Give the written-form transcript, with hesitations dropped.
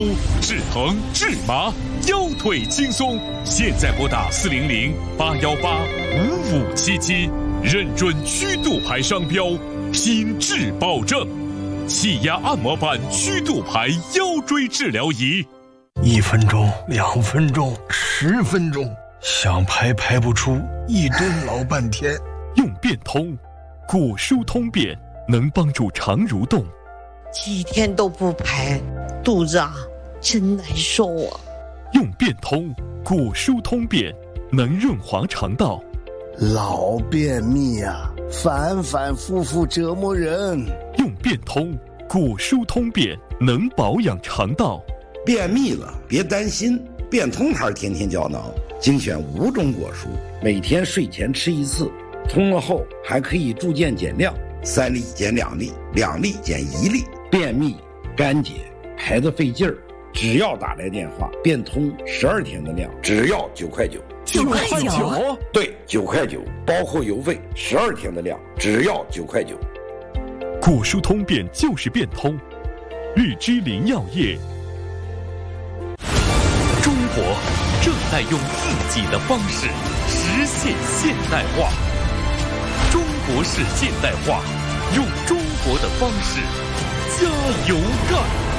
治疼治麻，腰腿轻松。现在拨打400-818-5577，认准曲度牌商标，品质保证。气压按摩板曲度牌腰椎治疗仪 ，1分钟、2分钟、10分钟，想排排不出，一蹲老半天。 用变通，骨疏通便能帮助肠蠕动。 几天都不排，肚子真难受啊！ 用变通，骨疏通便能润滑肠道。 老便秘反反复复折磨人。 用变通，骨疏通便能保养肠道。 便秘了别担心，变通牌天天胶囊精选5种果蔬，每天睡前吃1次，通了后还可以逐渐减量，3粒减2粒，2粒减1粒。便秘、干结、排得费劲儿，只要打来电话，变通12天的量，只要9块9。 9块9？ 对，9块9，包括邮费，12天的量，只要9块9。 骨疏通便就是变通，日之林药业。中国正在用自己的方式实现现代化，中国式现代化，用中国的方式加油干！